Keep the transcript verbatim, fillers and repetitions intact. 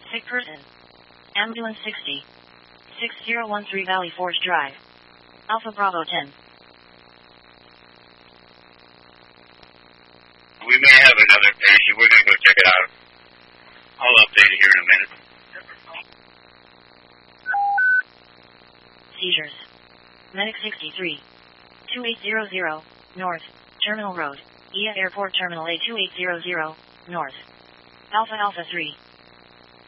Sick person. Ambulance sixty. six zero one three Valley Forge Drive. Alpha Bravo ten. We may have another patient. We're going to go check it out. I'll update it here in a minute. Seizures. Medic sixty-three. two eight zero zero, North, Terminal Road, I A Airport Terminal A two eight zero zero, North. Alpha Alpha three.